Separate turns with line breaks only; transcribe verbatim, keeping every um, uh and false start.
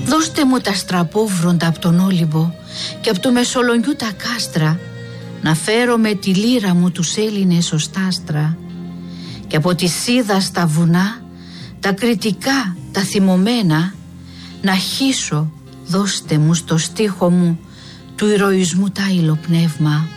Δώστε μου τα στραπόβροντα από τον Όλυμπο και από του Μεσολογγιού τα κάστρα, να φέρω με τη λύρα μου τους Έλληνες ως τάστρα, και από τη Σίδα στα βουνά τα κριτικά, τα θυμωμένα, να χύσω, δώστε μου στο στίχο μου του ηρωισμού τ' άειλο πνεύμα.